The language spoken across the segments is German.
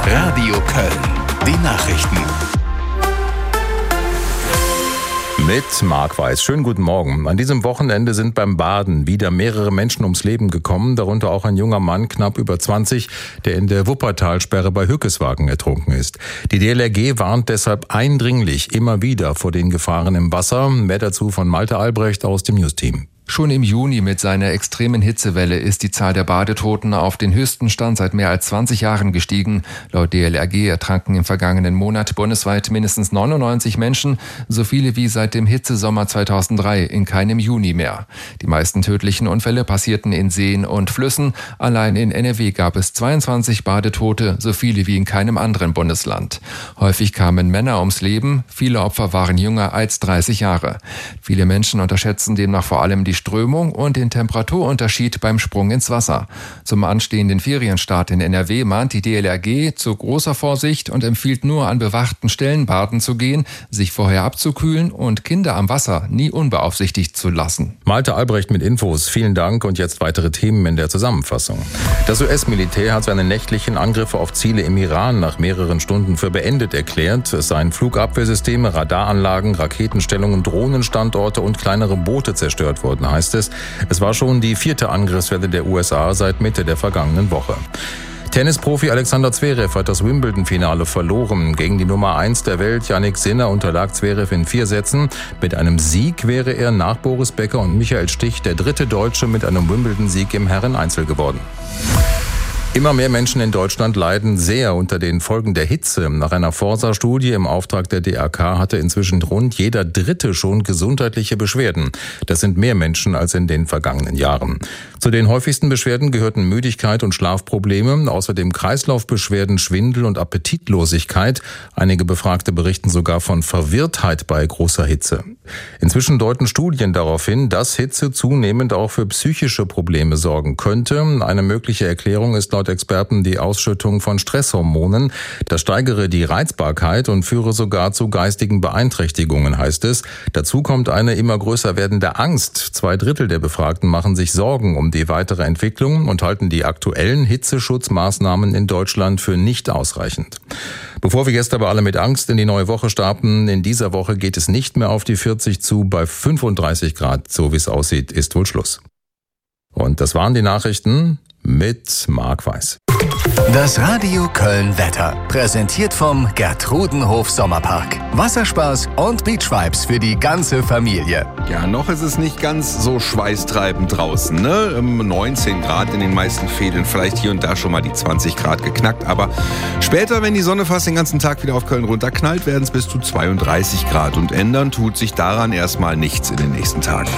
Radio Köln. Die Nachrichten. Mit Marc Weiß. Schönen guten Morgen. An diesem Wochenende sind beim Baden wieder mehrere Menschen ums Leben gekommen, darunter auch ein junger Mann, knapp über 20, der in der Wuppertalsperre bei Hückeswagen ertrunken ist. Die DLRG warnt deshalb eindringlich immer wieder vor den Gefahren im Wasser. Mehr dazu von Malte Albrecht aus dem News-Team. Schon im Juni mit seiner extremen Hitzewelle ist die Zahl der Badetoten auf den höchsten Stand seit mehr als 20 Jahren gestiegen. Laut DLRG ertranken im vergangenen Monat bundesweit mindestens 99 Menschen, so viele wie seit dem Hitzesommer 2003, in keinem Juni mehr. Die meisten tödlichen Unfälle passierten in Seen und Flüssen. Allein in NRW gab es 22 Badetote, so viele wie in keinem anderen Bundesland. Häufig kamen Männer ums Leben, viele Opfer waren jünger als 30 Jahre. Viele Menschen unterschätzen demnach vor allem die Strömung und den Temperaturunterschied beim Sprung ins Wasser. Zum anstehenden Ferienstart in NRW mahnt die DLRG zu großer Vorsicht und empfiehlt nur an bewachten Stellen baden zu gehen, sich vorher abzukühlen und Kinder am Wasser nie unbeaufsichtigt zu lassen. Malte Albrecht mit Infos. Vielen Dank und jetzt weitere Themen in der Zusammenfassung. Das US-Militär hat seine nächtlichen Angriffe auf Ziele im Iran nach mehreren Stunden für beendet erklärt. Es seien Flugabwehrsysteme, Radaranlagen, Raketenstellungen, Drohnenstandorte und kleinere Boote zerstört worden, heißt es. Es war schon die 4. Angriffswelle der USA seit Mitte der vergangenen Woche. Tennisprofi Alexander Zverev hat das Wimbledon-Finale verloren. Gegen die Nummer 1 der Welt, Jannik Sinner, unterlag Zverev in 4 Sätzen. Mit einem Sieg wäre er nach Boris Becker und Michael Stich der 3. Deutsche mit einem Wimbledon-Sieg im Herren-Einzel geworden. Immer mehr Menschen in Deutschland leiden sehr unter den Folgen der Hitze. Nach einer Forsa-Studie im Auftrag der DRK hatte inzwischen rund jeder Dritte schon gesundheitliche Beschwerden. Das sind mehr Menschen als in den vergangenen Jahren. Zu den häufigsten Beschwerden gehörten Müdigkeit und Schlafprobleme, außerdem Kreislaufbeschwerden, Schwindel und Appetitlosigkeit. Einige Befragte berichten sogar von Verwirrtheit bei großer Hitze. Inzwischen deuten Studien darauf hin, dass Hitze zunehmend auch für psychische Probleme sorgen könnte. Eine mögliche Erklärung ist laut Experten die Ausschüttung von Stresshormonen. Das steigere die Reizbarkeit und führe sogar zu geistigen Beeinträchtigungen, heißt es. Dazu kommt eine immer größer werdende Angst. 2/3 der Befragten machen sich Sorgen um die weitere Entwicklung und halten die aktuellen Hitzeschutzmaßnahmen in Deutschland für nicht ausreichend. Bevor wir jetzt aber alle mit Angst in die neue Woche starten, in dieser Woche geht es nicht mehr auf die 40 zu. Bei 35 Grad, so wie es aussieht, ist wohl Schluss. Und das waren die Nachrichten mit Marc Weiß. Das Radio Köln Wetter. Präsentiert vom Gertrudenhof Sommerpark. Wasserspaß und Beachvibes für die ganze Familie. Ja, noch ist es nicht ganz so schweißtreibend draußen, ne? 19 Grad in den meisten Fädeln, vielleicht hier und da schon mal die 20 Grad geknackt. Aber später, wenn die Sonne fast den ganzen Tag wieder auf Köln runterknallt, werden es bis zu 32 Grad. Und ändern tut sich daran erstmal nichts in den nächsten Tagen.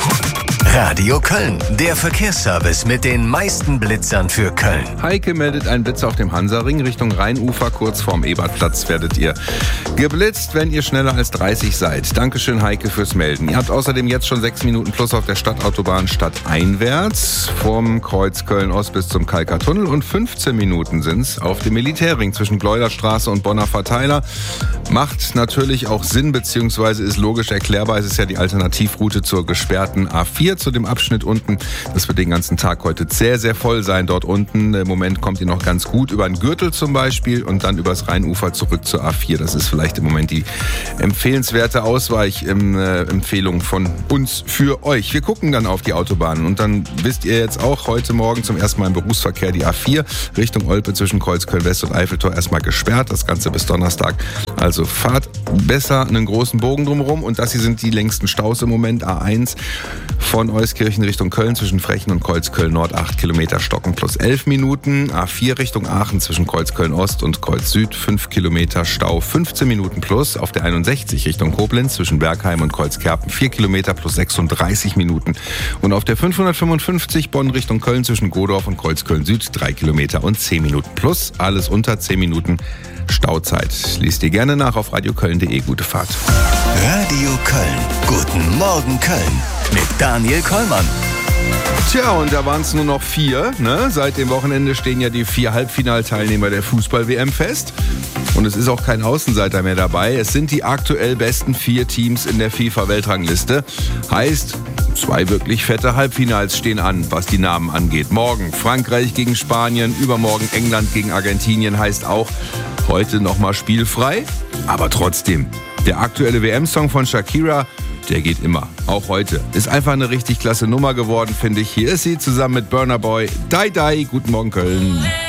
Radio Köln, der Verkehrsservice mit den meisten Blitzern für Köln. Heike meldet einen Blitz auf dem Hansaring Richtung Rheinufer. Kurz vorm Ebertplatz werdet ihr geblitzt, wenn ihr schneller als 30 seid. Dankeschön, Heike, fürs Melden. Ihr habt außerdem jetzt schon 6 Minuten plus auf der Stadtautobahn stadteinwärts vom Kreuz Köln-Ost bis zum Kalkatunnel und 15 Minuten sind's auf dem Militärring zwischen Gleuderstraße und Bonner Verteiler. Macht natürlich auch Sinn, beziehungsweise ist logisch erklärbar. Es ist ja die Alternativroute zur gesperrten A4 zu dem Abschnitt unten. Das wird den ganzen Tag heute sehr, sehr voll sein dort unten. Im Moment kommt ihr noch ganz gut über den Gürtel zum Beispiel und dann übers Rheinufer zurück zur A4. Das ist vielleicht im Moment die empfehlenswerte Ausweichempfehlung von uns für euch. Wir gucken dann auf die Autobahnen und dann wisst ihr jetzt auch heute Morgen zum ersten Mal im Berufsverkehr die A4 Richtung Olpe zwischen Kreuz Köln-West und Eiffeltor erstmal gesperrt. Das Ganze bis Donnerstag. Also fahrt besser einen großen Bogen drumherum und das hier sind die längsten Staus im Moment. A1 von Euskirchen Richtung Köln zwischen Frechen und Kreuzköln Nord 8 Kilometer Stocken plus 11 Minuten. A4 Richtung Aachen zwischen Kreuzköln Ost und Kreuz Süd 5 Kilometer Stau 15 Minuten plus. Auf der 61 Richtung Koblenz zwischen Bergheim und Kreuzkerpen 4 Kilometer plus 36 Minuten. Und auf der 555 Bonn Richtung Köln zwischen Godorf und Kreuzköln Süd 3 Kilometer und 10 Minuten plus. Alles unter 10 Minuten Stauzeit. Liest ihr gerne nach auf radioköln.de. Gute Fahrt. Radio Köln. Guten Morgen Köln. Mit Daniel Kollmann. Tja, und da waren es nur noch 4. Ne? Seit dem Wochenende stehen ja die 4 Halbfinalteilnehmer der Fußball-WM fest. Und es ist auch kein Außenseiter mehr dabei. Es sind die aktuell besten 4 Teams in der FIFA-Weltrangliste. Heißt, 2 wirklich fette Halbfinals stehen an, was die Namen angeht. Morgen Frankreich gegen Spanien, übermorgen England gegen Argentinien, heißt auch heute nochmal spielfrei. Aber trotzdem, der aktuelle WM-Song von Shakira, der geht immer, auch heute. Ist einfach eine richtig klasse Nummer geworden, finde ich. Hier ist sie zusammen mit Burna Boy. Die Die, guten Morgen Köln.